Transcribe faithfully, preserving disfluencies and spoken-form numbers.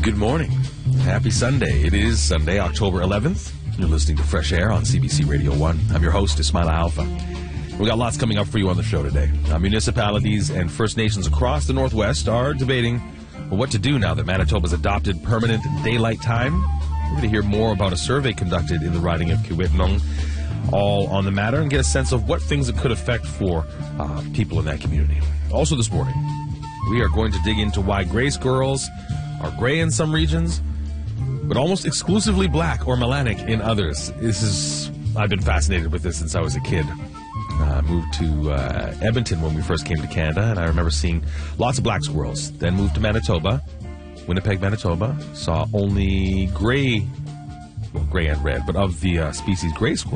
Good morning. Happy Sunday. It is Sunday, October eleventh. You're listening to Fresh Air on C B C Radio one. I'm your host, Ismaila Alfa. We got lots coming up for you on the show today. Uh, municipalities and First Nations across the Northwest are debating well, what to do now that Manitoba's adopted permanent daylight time. We're going to hear more about a survey conducted in the riding of Kiiwetinoong, all on the matter, and get a sense of what things it could affect for uh, people in that community. Also this morning, we are going to dig into why gray girls are gray in some regions, but almost exclusively black or melanic in others. This is, I've been fascinated with this since I was a kid. I uh, moved to uh, Edmonton when we first came to Canada, and I remember seeing lots of black squirrels. Then moved to Manitoba, Winnipeg, Manitoba, saw only gray, well, gray and red, but of the uh, species gray squirrel.